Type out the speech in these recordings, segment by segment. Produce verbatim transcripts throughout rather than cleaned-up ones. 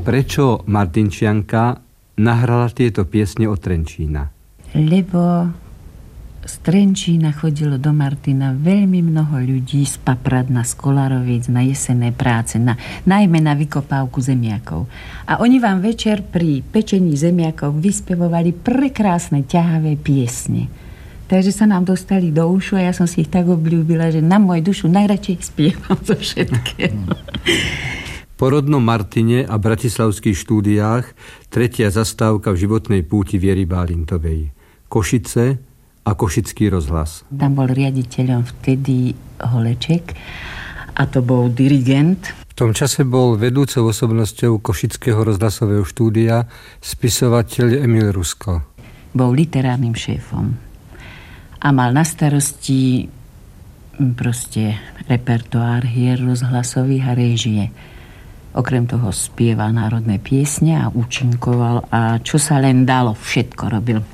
Prečo Martinčianka nahrala tieto piesne od Trenčína? Lebo z Trenčína chodilo do Martina veľmi mnoho ľudí z Papradna, z Kolarovic na jesenné práce, na, najmä na vykopávku zemiakov. A oni vám večer pri pečení zemiakov vyspevovali prekrásne ťahavé piesne. Takže sa nám dostali do ušu a ja som si ich tak obľúbila, že na moju dušu najradšej spievam zo všetkého. Po rodnom Martine a bratislavských štúdiách tretia zastávka v životnej púti Viery Bálintovej. Košice a Košický rozhlas. Tam bol riaditeľom vtedy Holeček a to bol dirigent. V tom čase bol vedúcou osobnosťou Košického rozhlasového štúdia spisovateľ Emil Rusko. Bol literárnym šéfom a mal na starosti proste repertoár hier rozhlasových a réžie. Okrem toho spieval národné piesne a účinkoval a čo sa len dalo, všetko robil.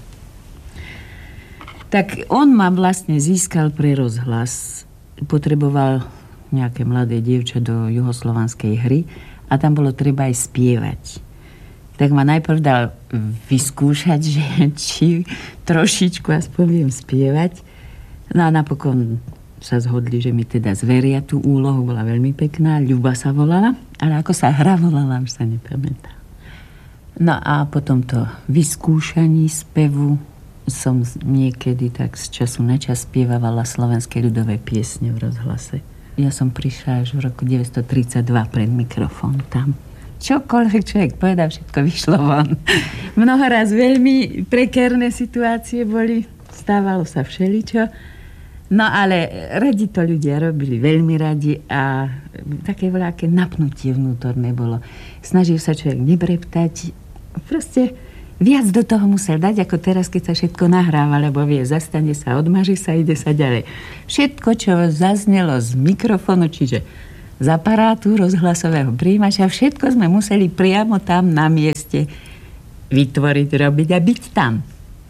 Tak on ma vlastne získal pre rozhlas. Potreboval nejaké mladé dievča do juhoslovanskej hry a tam bolo treba aj spievať. Tak ma najprv dal vyskúšať, že či trošičku aspoň viem spievať. No a napokon sa zhodli, že mi teda zveria tú úlohu. Bola veľmi pekná, Ľuba sa volala, ale ako sa hra volala, už sa nepamätám. No a potom to vyskúšaní spevu som niekedy tak z času na čas spievala slovenské ľudové piesne v rozhlase. Ja som prišla až v roku deväťsto tridsaťdva pred mikrofón tam. Čokoľvek človek povedal, všetko vyšlo von. Mnoho raz veľmi prekérne situácie boli, stávalo sa všeličo. No ale radi to ľudia robili, veľmi radi a také voľaké napnutie vnútorné bolo. Snažil sa človek nebreptať, proste viac do toho musel dať, ako teraz, keď sa všetko nahráva, lebo vie, zastane sa, odmaží sa, ide sa ďalej. Všetko, čo zaznelo z mikrofónu, čiže z aparátu rozhlasového príjimača, všetko sme museli priamo tam na mieste vytvoriť, robiť a byť tam.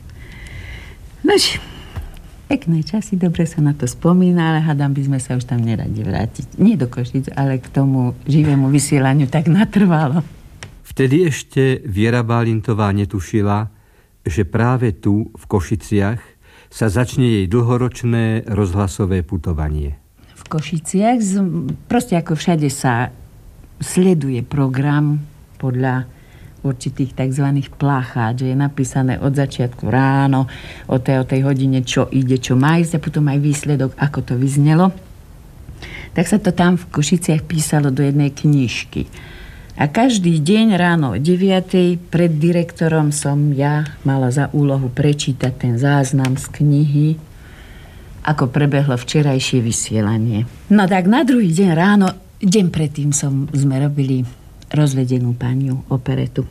Nož, pekné časy, dobre sa na to spomína, ale hádam, by sme sa už tam neradi vrátiť. Nie do Košic, ale k tomu živému vysielaniu tak natrvalo. Vtedy ešte Viera Bálintová netušila, že práve tu, v Košiciach, sa začne jej dlhoročné rozhlasové putovanie. V Košiciach, proste ako všade sa sleduje program podľa určitých tzv. Plácháč, že je napísané od začiatku ráno, o tej, o tej hodine, čo ide, čo má ísť a potom aj výsledok, ako to vyznelo. Tak sa to tam v Košiciach písalo do jednej knižky. A každý deň ráno o deviatej pred direktorom som ja mala za úlohu prečítať ten záznam z knihy, ako prebehlo včerajšie vysielanie. No tak na druhý deň ráno, deň predtým som, sme robili Rozvedenú paniu, operetu.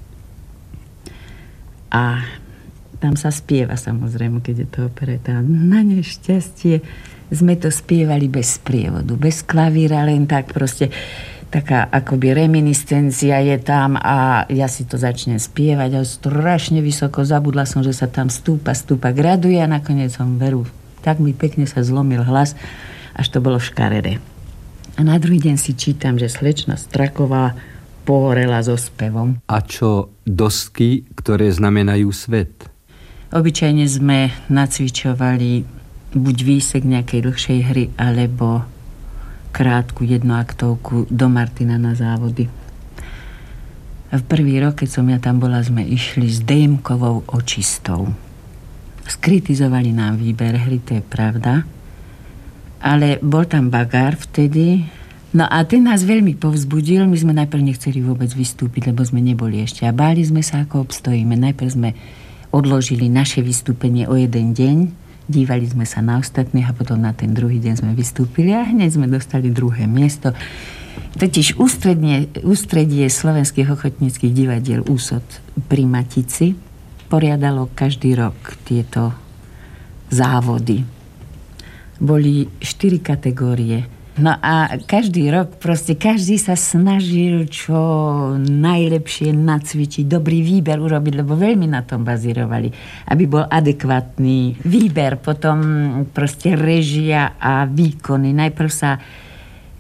A tam sa spieva samozrejme, keď je to opereta. Na nešťastie sme to spievali bez sprievodu, bez klavíra, len tak proste taká akoby reminiscencia je tam a ja si to začnem spievať a strašne vysoko zabudla som, že sa tam stúpa, stúpa, graduje a nakoniec som veru, tak mi pekne sa zlomil hlas, až to bolo škaredé. A na druhý deň si čítam, že slečna Straková pohorela so spevom. A čo dosky, ktoré znamenajú svet? Obyčajne sme nacvičovali buď výsek nejakej dlhšej hry, alebo krátku jednoaktovku do Martina na závody. A v prvý rok, keď som ja tam bola, sme išli s Démkovou očistou. Skritizovali nám výber hry, to je pravda. Ale bol tam Bagár vtedy. No a ten nás veľmi povzbudil. My sme najprv nechceli vôbec vystúpiť, lebo sme neboli ešte. A báli sme sa, ako obstojíme. Najprv sme odložili naše vystúpenie o jeden deň. Dívali sme sa na ostatných a potom na ten druhý deň sme vystúpili a hneď sme dostali druhé miesto. Totiž ústredie, ústredie slovenských ochotníckych divadiel Úsod pri Matici poriadalo každý rok tieto závody. Boli štyri kategórie. No a každý rok proste každý sa snažil čo najlepšie nacvičiť, dobrý výber urobiť, lebo veľmi na tom bazírovali, aby bol adekvátny výber, potom proste režia a výkony. Najprv sa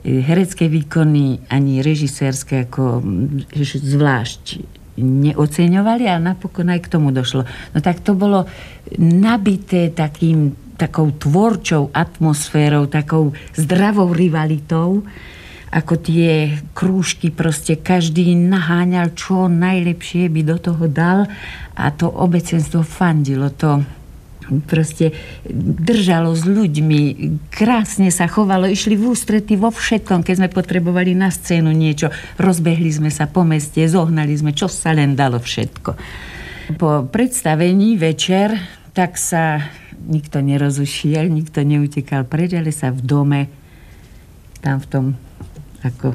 herecké výkony ani režisérske ako zvlášť neoceňovali a napokon aj k tomu došlo. No tak to bolo nabité takým, takou tvorčou atmosférou, takou zdravou rivalitou, ako tie krúžky, proste každý naháňal, čo najlepšie by do toho dal a to obecenstvo fandilo, to proste držalo s ľuďmi, krásne sa chovalo, išli v ústrety vo všetkom, keď sme potrebovali na scénu niečo, rozbehli sme sa po meste, zohnali sme, čo sa len dalo všetko. Po predstavení večer, tak sa nikto nerozušiel, nikto neutekal preč, ale sa v dome, tam v tom ako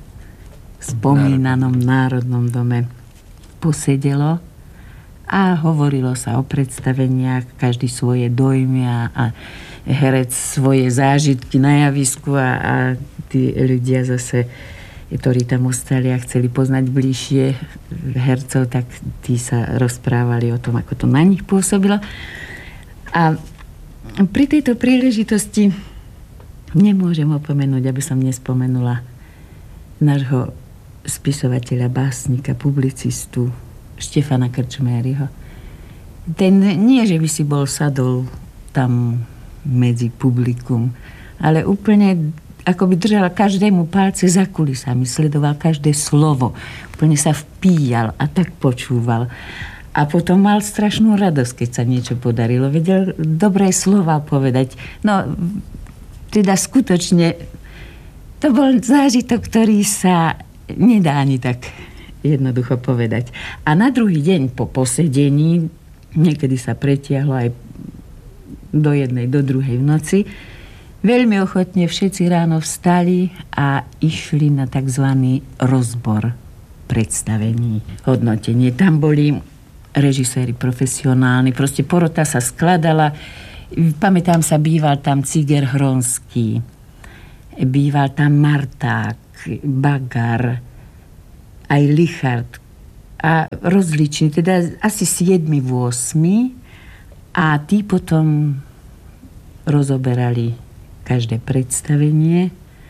spomínanom Národnom dome posedelo a hovorilo sa o predstaveniach, každý svoje dojmy a, a herec svoje zážitky na javisku a, a tí ľudia zase, ktorí tam ostali a chceli poznať bližšie hercov, tak tí sa rozprávali o tom, ako to na nich pôsobilo. A pri tejto príležitosti nemôžem opomenúť, aby som nespomenula nášho spisovateľa, básnika, publicistu Štefana Krčméryho. Ten nie, že by si bol sadol tam medzi publikum, ale úplne ako by držal každému palce za kulisami, sledoval každé slovo, úplne sa vpíjal a tak počúval. A potom mal strašnú radosť, keď sa niečo podarilo. Vedel dobré slova povedať. No, teda skutočne to bol zážitok, ktorý sa nedá ani tak jednoducho povedať. A na druhý deň po posedení, niekedy sa pretiahlo aj do jednej, do druhej v noci, veľmi ochotne všetci ráno vstali a išli na tzv. Rozbor predstavení, hodnotenie. Tam boli režiséri profesionálni, proste porota sa skladala. Pamätám sa, býval tam Ciger Hronský, býval tam Marták, Bagar, aj Lichard a rozliční, teda asi siedmi, osmi a tí potom rozoberali každé predstavenie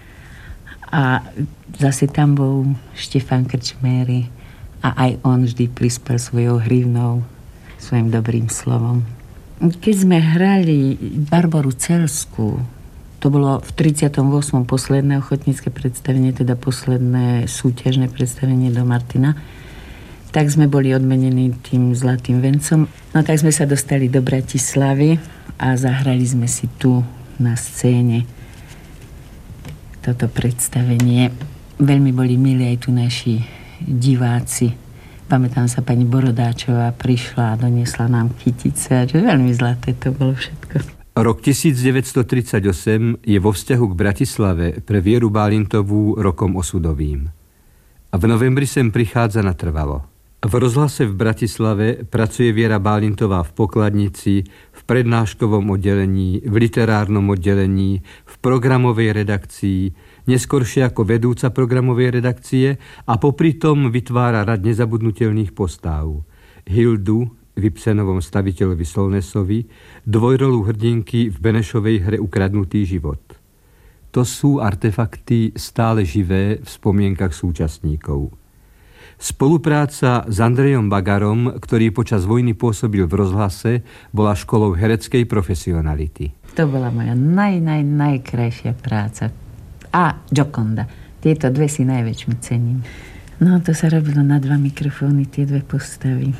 a zase tam bol Štefan Krčméry a aj on vždy prispel svojou hrivnou, svojim dobrým slovom. Keď sme hrali Barboru Celskú, to bolo v tridsiatom ôsmom posledné ochotnícke predstavenie, teda posledné súťažné predstavenie do Martina, tak sme boli odmenení tým zlatým vencom. No tak sme sa dostali do Bratislavy a zahrali sme si tu na scéne toto predstavenie. Veľmi boli milí aj tu naši diváci. Pamätám sa, pani Borodáčová prišla a doniesla nám kytice, že veľmi zlaté to bolo všetko. Rok devätnásťtridsaťosem je vo vzťahu k Bratislave pre Vieru Bálintovú rokom osudovým. A v novembri sem prichádza natrvalo. V rozhlase v Bratislave pracuje Viera Bálintová v pokladnici, v prednáškovom oddelení, v literárnom oddelení, v programovej redakcii, neskoršie ako vedúca programovej redakcie a popri tom vytvára rad nezabudnutelných postáv. Hildu v Ibsenovom Staviteľovi Solnesovi, dvojrolu hrdinky v Benešovej hre Ukradnutý život. To sú artefakty stále živé v spomienkach súčasníkov. Spolupráca s Andrejom Bagarom, ktorý počas vojny pôsobil v rozhlase, bola školou hereckej profesionality. To bola moja naj, naj, najkrajšia práca. A Gioconda. Tieto dve si najväčšmi cením. No, to sa robilo na dva mikrofóny, tie dve postavy.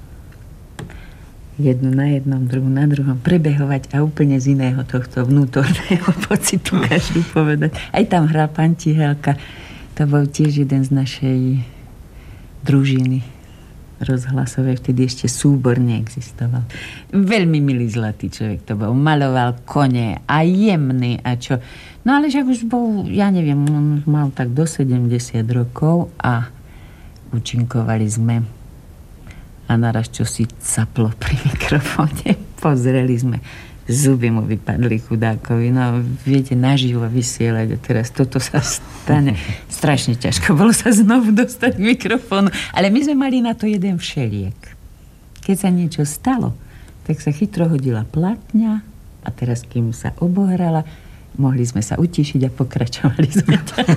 Jednu na jednom, druhú na druhom, prebehovať a úplne z iného tohto vnútorného pocitu každú povedať. Aj tam hral pán Tihelka, to bol tiež jeden z našej družiny rozhlasovej, vtedy ešte súbor neexistoval. Veľmi milý zlatý človek to bol, maloval kone a jemný a čo. No ale však už bol, ja neviem, on mal tak do sedemdesiat rokov a účinkovali sme. A naraz čo si caplo pri mikrofóne. Pozreli sme. Zuby mu vypadli chudákovi. No, viete, naživo vysielať. A teraz toto sa stane. Strašne ťažko bolo sa znovu dostať k mikrofónu. Ale my sme mali na to jeden všeliek. Keď sa niečo stalo, tak sa chytro hodila platňa a teraz, kým sa obohrala, mohli sme sa utišiť a pokračovali sme.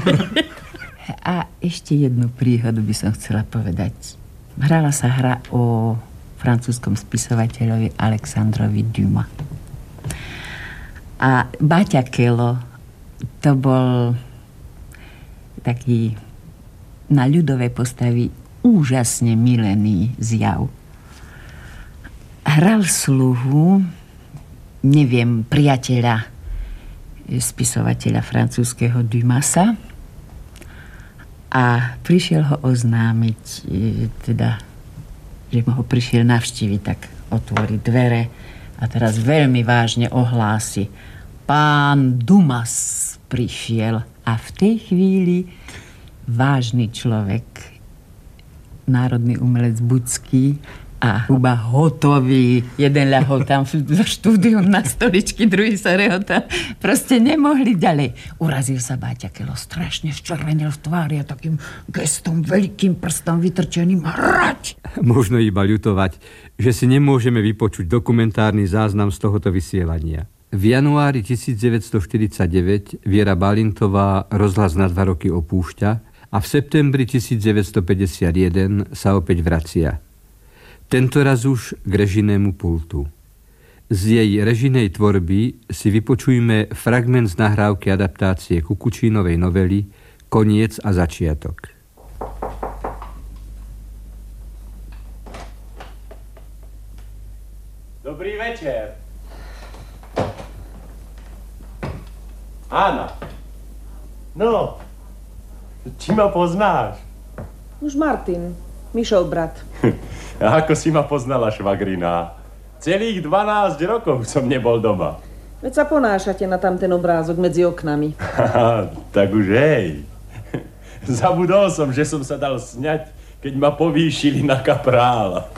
A ešte jednu príhodu by som chcela povedať. Hrala sa hra o francúzskom spisovateľovi Alexandrovi Dumas. A Baťa Kelo, to bol taký na ľudové postavy úžasne milený zjav. Hral sluhu, neviem, priateľa spisovateľa francúzskeho Dumasa a prišiel ho oznámiť, teda, že ho prišiel navštíviť, tak otvorí dvere a teraz veľmi vážne ohlási: pán Dumas prišiel. A v tej chvíli vážny človek, národný umelec Bucký a Huba hotový. Jeden ľahol tam v štúdiu na stoličky, druhý sa rehota. Proste nemohli ďalej. Urazil sa Baťa Kelo, strašne ščervenil v tvári a takým gestom, veľkým prstom vytrčeným: hrať! Možno iba ľutovať, že si nemôžeme vypočuť dokumentárny záznam z tohoto vysielania. V januári devätnásťstoštyridsaťdeväť Viera Balintová rozhlas na dva roky opúšťa a v septembri devätnásťstopäťdesiatjeden sa opäť vracia. Tentoraz už k režijnému pultu. Z jej režijnej tvorby si vypočujme fragment z nahrávky adaptácie Kukučínovej novely Koniec a začiatok. Dobrý večer. Ána. No, či ma poznáš? Už Martin, Mišov brat. A ako si ma poznala, švagrina? Celých dvanásť rokov som nebol doma. Veď sa ponášate na tamten obrázok medzi oknami. Tak už hej. Zabudol som, že som sa dal sňať, keď ma povýšili na kaprála.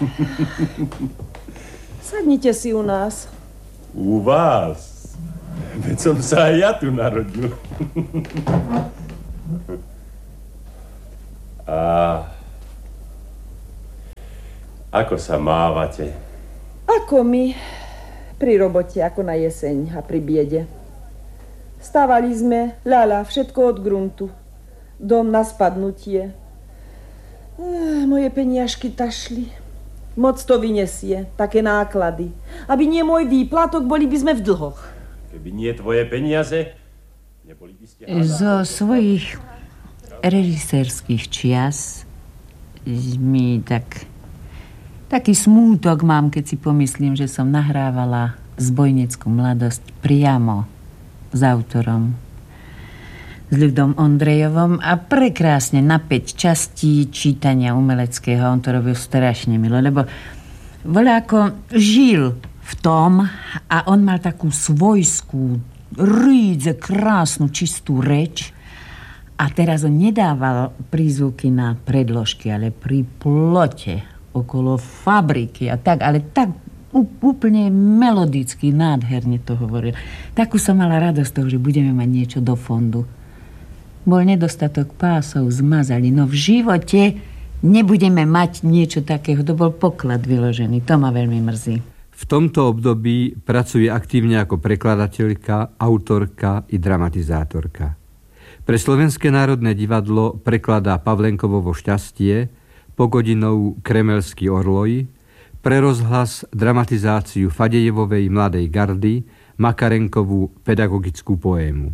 Sadnite si u nás. U vás? Veď som sa aj ja tu narodil. A ako sa mávate? Ako my. Pri robote, ako na jeseň a pri biede. Stávali sme, ľala, všetko od gruntu. Dom na spadnutie. Ech, moje peniažky tašli. Moc to vyniesie, také náklady. Aby nie môj výplatok, boli by sme v dlhoch. Keby nie tvoje peniaze, neboli by ste... Zo svojich režisérskych čias mi tak taký smútok mám, keď si pomyslím, že som nahrávala Zbojnickú mladosť priamo s autorom, s Ľudom Ondrejovom a prekrásne na päť častí čítania umeleckého. On to robil strašne milo, lebo voľa ako žil v tom a on mal takú svojskú, rídze, krásnu, čistú reč a teraz on nedával prízvuky na predložky, ale pri plote okolo fabriky a tak, ale tak úplne melodicky, nádherne to hovoril. Takú som mala radosť z toho, že budeme mať niečo do fondu. Bol nedostatok pásov, zmazali, no v živote nebudeme mať niečo takého. To bol poklad vyložený, to ma veľmi mrzí. V tomto období pracuje aktívne ako prekladateľka, autorka i dramatizátorka. Pre Slovenské národné divadlo prekladá Pavlenkovo Šťastie, Pogodinou Kremelský orloj, pre rozhlas dramatizáciu Fadejevovej Mladej gardy, Makarenkovú pedagogickú poému.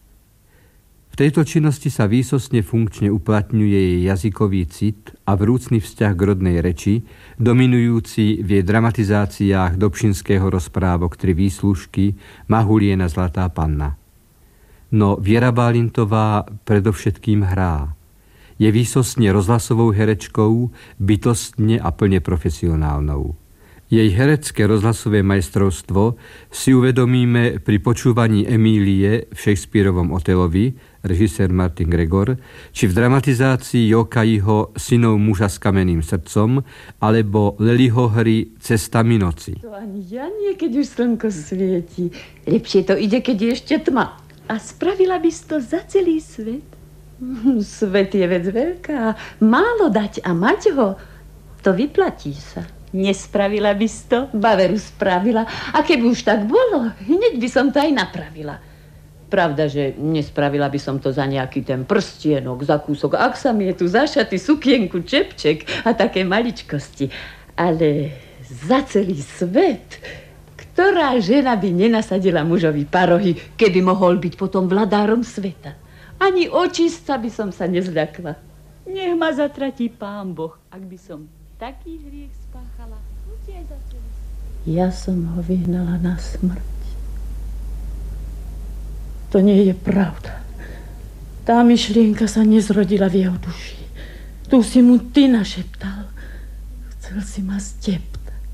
V tejto činnosti sa výsostne funkčne uplatňuje jej jazykový cit a vrúcny vzťah k rodnej reči, dominujúci v jej dramatizáciách Dobšinského rozprávok Tri výslužky, Mahuliena Zlatá panna. No Viera Balintová predovšetkým hrá. Je výsostne rozhlasovou herečkou, bytostne a plne profesionálnou. Jej herecké rozhlasové majstrovstvo si uvedomíme pri počúvaní Emílie v Shakespearovom Otelovi, režisér Martin Gregor, či v dramatizácii Jokajiho Synov muža s kamenným srdcom, alebo Leliho hry Cestami noci. To ani ja nie, keď už slnko svieti. Lepšie to ide, keď je ešte tma. A spravila by si to za celý svet? Svet je vec veľká. Málo dať a mať ho, to vyplatí sa. Nespravila by si to? Baveru spravila. A keby už tak bolo, hneď by som to aj napravila. Pravda, že nespravila by som to za nejaký ten prstienok, za kúsok. Ak sa mi je tu zašaty, sukienku, čepček a také maličkosti. Ale za celý svet, ktorá žena by nenasadila mužovi parohy, keby mohol byť potom vladárom sveta? Ani očista by som sa nezľakla. Nech ma zatratí Pán Boh, ak by som taký hriech spáchala. Ja som ho vyhnala na smrť. To nie je pravda. Tá myšlienka sa nezrodila v jeho duši. Tu si mu ty našeptal. Chcel si ma steptať.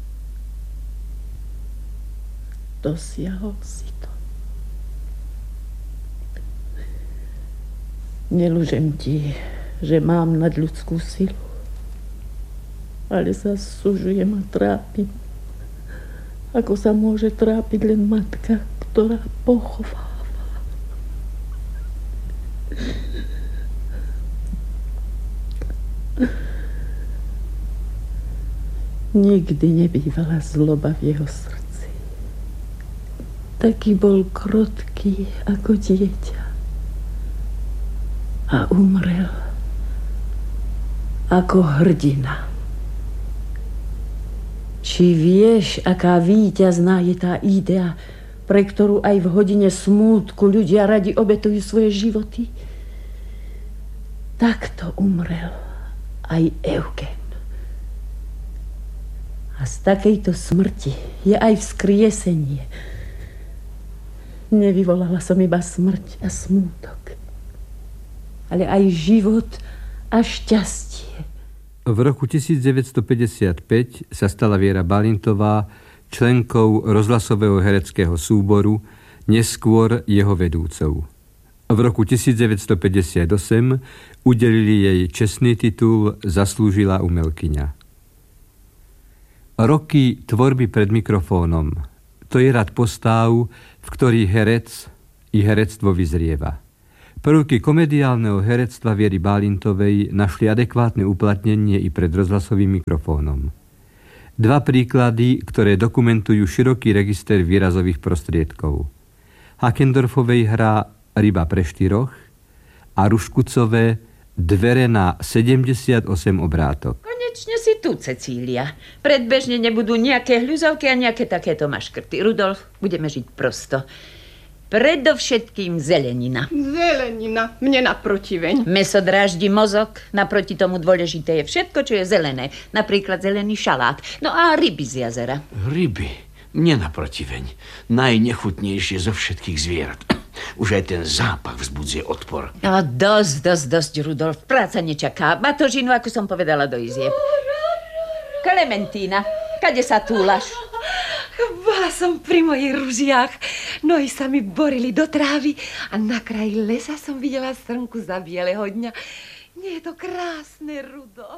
Dosiahol si to. Nelužem ti, že mám nadľudskú silu, ale sa súžujem a trápim. Ako sa môže trápiť len matka, ktorá pochováva. Nikdy nebývala zloba v jeho srdci. Taký bol krotký ako dieťa. A umrel ako hrdina. Či vieš, aká víťazná je tá idea, pre ktorú aj v hodine smútku ľudia radi obetujú svoje životy? Takto umrel aj Eugen. A z takejto smrti je aj vzkriesenie. Nevyvolala som iba smrť a smútok, ale aj život a šťastie. V roku devätnásťstopäťdesiatpäť sa stala Viera Balintová členkou rozhlasového hereckého súboru, neskôr jeho vedúcou. V roku devätnásťstopäťdesiatosem udelili jej čestný titul Zaslúžilá umelkyňa. Roky tvorby pred mikrofónom, to je rad postáv, v ktorých herec i herectvo vyzrieva. Prvky komediálneho herectva Viery Balintovej našli adekvátne uplatnenie i pred rozhlasovým mikrofónom. Dva príklady, ktoré dokumentujú široký register výrazových prostriedkov. Hakendorfovej hra Ryba pre štyroch a Ruškucové Dvere na sedemdesiatosem obrátok. Konečne si tu, Cecília. Predbežne nebudú nejaké hľuzovky a nejaké takéto maškrty. Rudolf, budeme žiť prosto. Predovšetkým zelenina. Zelenina, mne naprotiveň. Meso dráždi mozog, naproti tomu dôležité je všetko, čo je zelené. Napríklad zelený šalát. No a ryby z jazera. Ryby, mne naprotiveň. Najnechutnejšie zo všetkých zvierat. Už aj ten zápach vzbudzuje odpor. No dosť, dosť, dosť, Rudolf. Práca nečaká. Batožinu, ako som povedala, do izieb. Klementína, kade sa túlaš? Bola som pri mojich ružiach. Nohy sa mi borili do trávy a na kraji lesa som videla srnku za bieleho dňa. Nie je to krásne, Rudolf?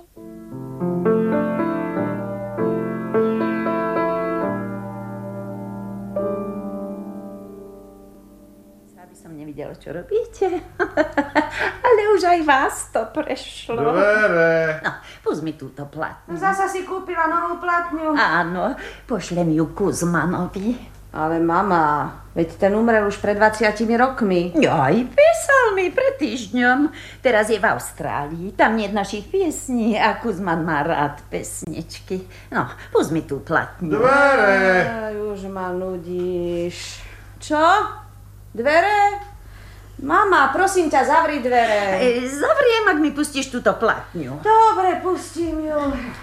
Som nevidela, čo robíte. Ale už aj vás to prešlo. Dvere. No, pust mi túto platňu. Zasa si kúpila novú platňu. Áno, pošlem ju Kuzmanovi. Ale mama, veď ten umrel už pred dvadsiatimi rokmi. Joj, písal mi pred týždňom. Teraz je v Austrálii. Tam nie je našich piesní a Kuzman má rád pesničky. No, pust mi tú platňu. Dvere. Aj, už ma nudíš. Čo? Dvere? Mama, prosím ťa, zavri dvere. E, zavriem, ak mi pustíš túto platňu. Dobre, pustím ju.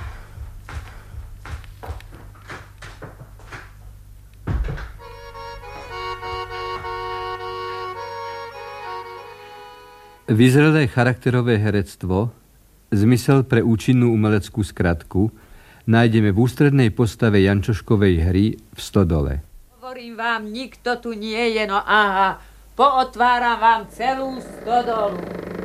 Vyzrelé charakterové herectvo, zmysel pre účinnú umeleckú skratku, nájdeme v ústrednej postave Jančoškovej hry v Stodole. Hovorím vám, nikto tu nie je, no aha, pootváram vám celú stodolu.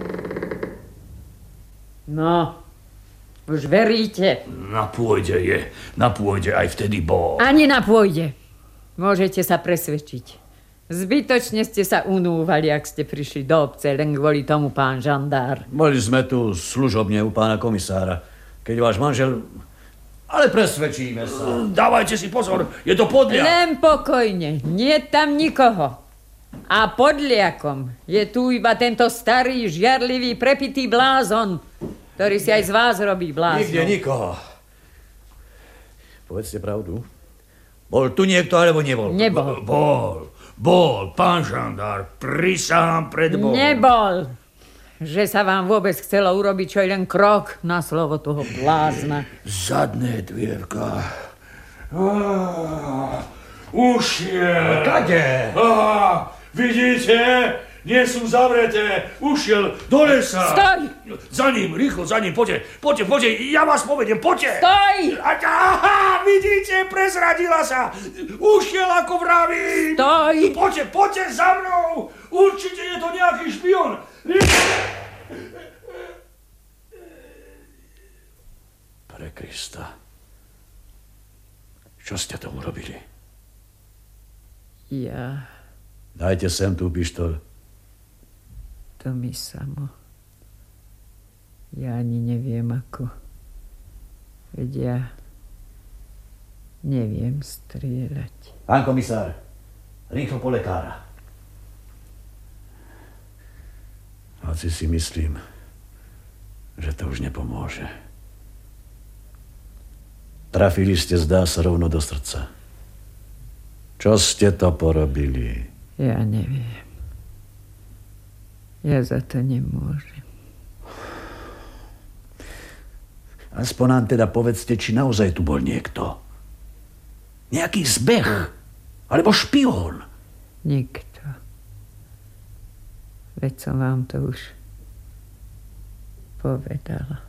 No, už veríte? Na pôde je, na pôde aj vtedy bol. Ani na pôde. Môžete sa presvedčiť. Zbytočne ste sa unúvali, ak ste prišli do obce, len kvôli tomu, pán žandár. Boli sme tu služobne u pána komisára. Keď váš manžel... Ale presvedčíme sa. Dávajte si pozor, je to podľa. Len pokojne, nie tam nikoho. A podliakom je tu iba tento starý, žiarlivý, prepitý blázon, ktorý si aj z vás robí blázon. Nikde nikoho. Povedzte pravdu. Bol tu niekto, alebo nebol? Nebol. Bol, bol, pán žandár, prisahám pred Bohom. Nebol. Že sa vám vôbec chcelo urobiť čo len krok na slovo toho blázna. Zadné dvierka. Ah, ušiel. Kade? Ah, vidíte? Nie sú zavreté. Ušiel do lesa. Stoj! Za ním, rýchlo za ním. Poďte, poďte, poďte. Ja vás povedem, poďte. Stoj! Aha, vidíte, prezradila sa. Ušiel, ako vravím. Stoj! Poďte, poďte za mnou. Určite je to nejaký špion. Pre Krista. Čo ste to urobili? Ja... Dajte sem tú pištoľ. To mi samo. Ja ani neviem ako. Veď ja neviem strieľať. Pán komisár, rýchlo po lekára. Asi si myslím, že to už nepomôže. Trafili ste, zdá sa, rovno do srdca. Čo ste to porobili? Ja neviem. Ja za to nemôžem. Aspoň nám teda povedzte, či naozaj tu bol niekto. Nejaký zbeh. Alebo špión. Nikto. Veď som vám to už povedala.